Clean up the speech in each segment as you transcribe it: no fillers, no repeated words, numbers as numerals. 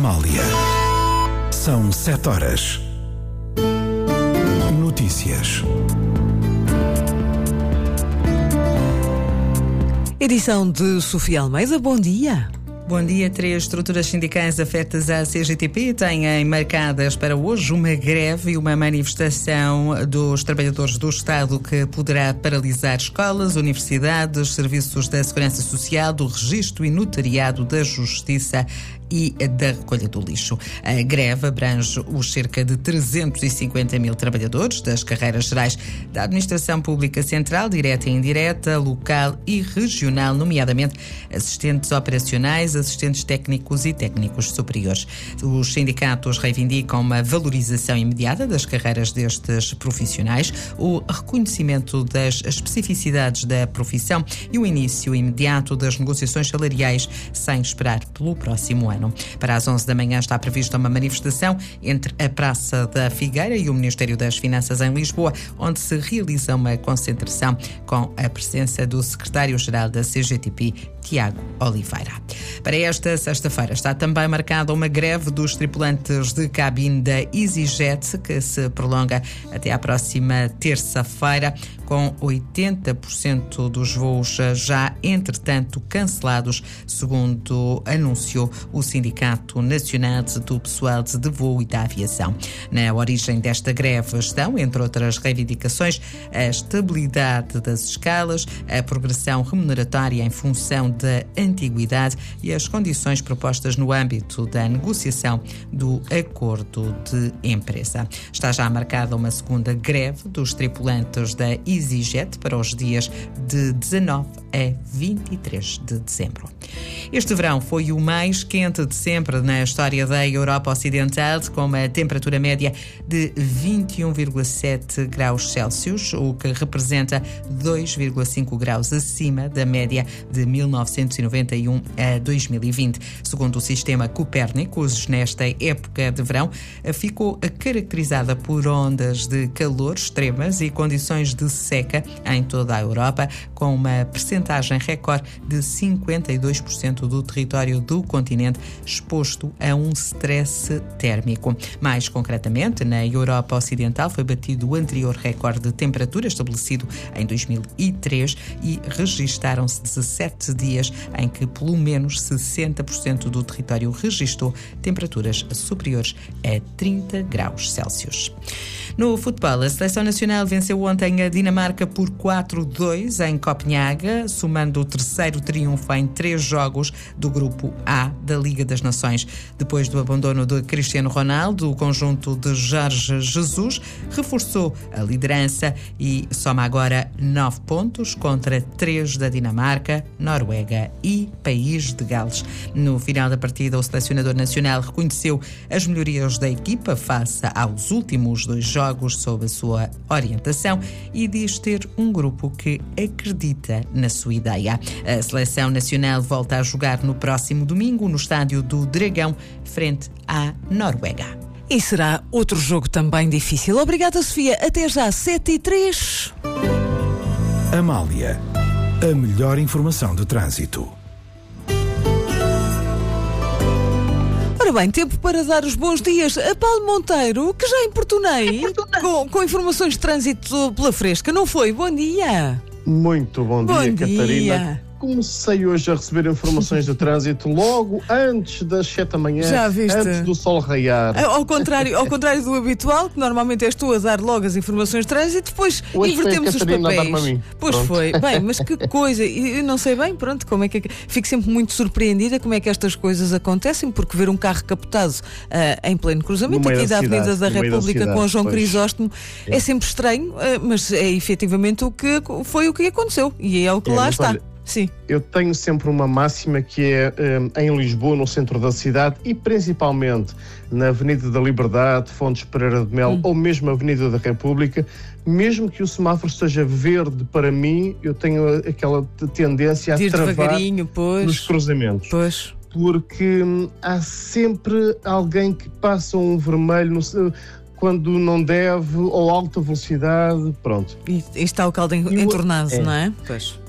Amália. São 7 horas. Notícias. Edição de Sofia Almeida. Bom dia. Bom dia. 3 estruturas sindicais afetas à CGTP têm marcadas para hoje uma greve e uma manifestação dos trabalhadores do Estado que poderá paralisar escolas, universidades, serviços da Segurança Social, do Registro e Notariado da Justiça e da recolha do lixo. A greve abrange os cerca de 350 mil trabalhadores das carreiras gerais da Administração Pública Central, direta e indireta, local e regional, nomeadamente assistentes operacionais, assistentes técnicos e técnicos superiores. Os sindicatos reivindicam uma valorização imediata das carreiras destes profissionais, o reconhecimento das especificidades da profissão e o início imediato das negociações salariais sem esperar pelo próximo ano. Para as 11 da manhã está prevista uma manifestação entre a Praça da Figueira e o Ministério das Finanças em Lisboa, onde se realiza uma concentração com a presença do secretário-geral da CGTP, Tiago Oliveira. Para esta sexta-feira está também marcada uma greve dos tripulantes de cabine da EasyJet, que se prolonga até à próxima terça-feira, com 80% dos voos já, entretanto, cancelados, segundo anunciou o Sindicato Nacional do Pessoal de Voo e da Aviação. Na origem desta greve estão, entre outras reivindicações, a estabilidade das escalas, a progressão remuneratória em função da antiguidade e as condições propostas no âmbito da negociação do acordo de empresa. Está já marcada uma segunda greve dos tripulantes da EasyJet para os dias de 19 a 23 de dezembro. Este verão foi o mais quente de sempre na história da Europa Ocidental, com uma temperatura média de 21,7 graus Celsius, o que representa 2,5 graus acima da média de 1991 a 2020. Segundo o sistema Copérnicos, nesta época de verão ficou caracterizada por ondas de calor extremas e condições de seca em toda a Europa, com uma percentagem recorde de 52% do território do continente exposto a um stress térmico. Mais concretamente, na Europa Ocidental foi batido o anterior recorde de temperatura estabelecido em 2003 e registaram-se 17 dias em que pelo menos 60% do território registrou temperaturas superiores a 30 graus Celsius. No futebol, a Seleção Nacional venceu ontem a Dinamarca por 4-2 em Copenhaga, somando o terceiro triunfo em 3 jogos do Grupo A da Liga das Nações. Depois do abandono de Cristiano Ronaldo, o conjunto de Jorge Jesus reforçou a liderança e soma agora 9 pontos contra 3 da Dinamarca, Noruega e País de Gales. No final da partida, o selecionador nacional reconheceu as melhorias da equipa face aos últimos 2 jogos sob a sua orientação e diz ter um grupo que acredita na sua ideia. A seleção nacional volta a jogar no próximo domingo no estádio do Dragão, frente à Noruega. E será outro jogo também difícil. Obrigada, Sofia. Até já, 7h03. Amália, a melhor informação de trânsito. Ora bem, tempo para dar os bons dias a Paulo Monteiro, que já importunei com informações de trânsito pela fresca, não foi? Bom dia! Muito bom dia, Catarina. Comecei hoje a receber informações de trânsito logo antes das 7 da manhã, já viste? Antes do sol raiar. Ao contrário do habitual, que normalmente és tu a dar logo as informações de trânsito, depois hoje invertemos os papéis. A dar para mim. Pois pronto. Foi. Bem, mas que coisa. Eu não sei bem, pronto, como é que... Fico sempre muito surpreendida como é que estas coisas acontecem, porque ver um carro capotado em pleno cruzamento aqui da Avenida da República com a João Crisóstomo é sempre estranho, mas é efetivamente o que aconteceu e é o que lá está. Olha, sim. Eu tenho sempre uma máxima que é em Lisboa, no centro da cidade e principalmente na Avenida da Liberdade, Fontes Pereira de Melo ou mesmo a Avenida da República, mesmo que o semáforo esteja verde para mim, eu tenho aquela tendência a travar nos cruzamentos. Pois. Porque há sempre alguém que passa um vermelho quando não deve, ou alta velocidade, pronto. E está o caldo entornado, não é? Pois.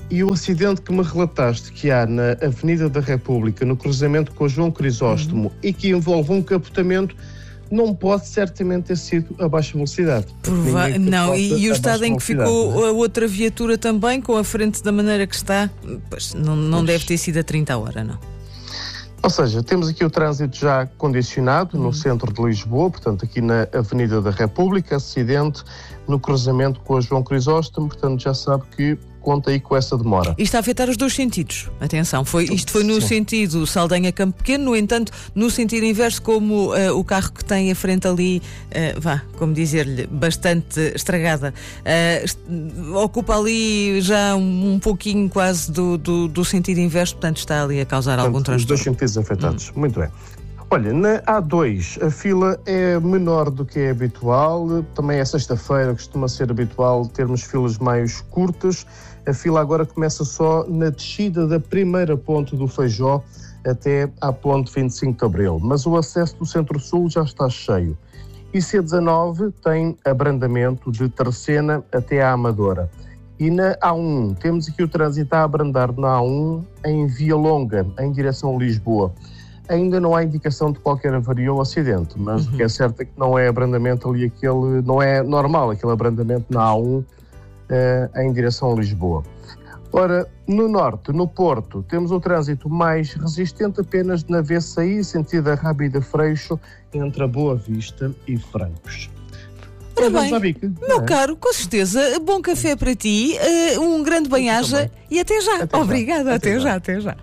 E o acidente que me relataste que há na Avenida da República, no cruzamento com o João Crisóstomo, e que envolve um capotamento, não pode certamente ter sido a baixa velocidade. Não, e o estado em que ficou a outra viatura também, com a frente da maneira que está, pois não deve ter sido a 30 a hora, não. Ou seja, temos aqui o trânsito já condicionado no centro de Lisboa, portanto aqui na Avenida da República, acidente no cruzamento com o João Crisóstomo, portanto já sabe que conta aí com essa demora. Isto está a afetar os dois sentidos. Atenção, isto foi no sentido Saldanha-Campo Pequeno, no entanto, no sentido inverso, como o carro que tem à frente ali, como dizer-lhe, bastante estragada, ocupa ali já um pouquinho quase do sentido inverso, portanto está ali a causar algum transtorno. Os dois sentidos afetados. Muito bem. Olha, na A2 a fila é menor do que é habitual, também é sexta-feira, costuma ser habitual termos filas mais curtas. A fila agora começa só na descida da primeira ponte do Feijó até à ponte 25 de Abril, mas o acesso do Centro-Sul já está cheio. E C19 tem abrandamento de Terceira até à Amadora. E na A1, temos aqui o trânsito a abrandar na A1 em Via Longa, em direção a Lisboa. Ainda não há indicação de qualquer avaria ou acidente, mas o que é certo é que não é abrandamento ali não é normal aquele abrandamento na A1 em direção a Lisboa. Ora, no norte, no Porto, temos o trânsito mais resistente apenas na VCI, sentido a Rábida Freixo, entre a Boa Vista e Francos. Ora bem, meu caro, com certeza, bom café para ti, um grande bem-aja e até já. Obrigada, até já.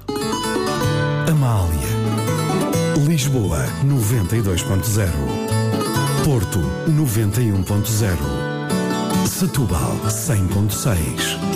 Amália. Lisboa 92.0, Porto 91.0, Setúbal 100.6.